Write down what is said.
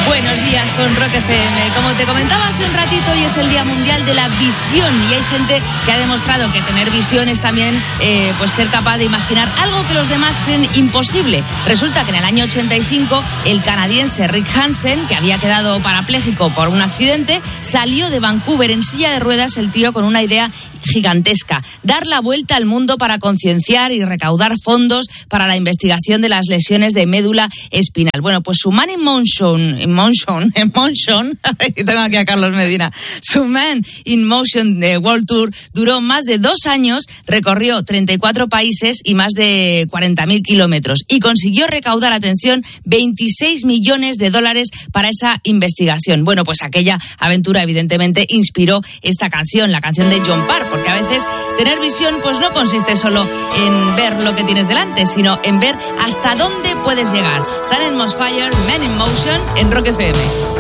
Buenos días con Rock FM. Como te comentaba hace un ratito, hoy es el Día Mundial de la Visión y hay gente que ha demostrado que tener visión es también pues ser capaz de imaginar algo que los demás creen imposible. Resulta que en el año 85 el canadiense Rick Hansen, que había quedado parapléjico por un accidente, salió de Vancouver en silla de ruedas, el tío con una idea gigantesca: dar la vuelta al mundo para concienciar y recaudar fondos para la investigación de las lesiones de médula espinal. Bueno, pues su Man in Motion, tengo aquí a Carlos Medina, su Man in Motion de World Tour duró más de 2 años, recorrió 34 países y más de 40.000 kilómetros y consiguió recaudar, atención, $26 millones para esa investigación. Bueno, pues aquella aventura evidentemente inspiró esta canción, la canción de John Parr, porque a veces tener visión pues no consiste solo en ver lo que tienes delante, sino en ver hasta dónde puedes llegar. Sun and Fire, Man in Motion, en Rock FM.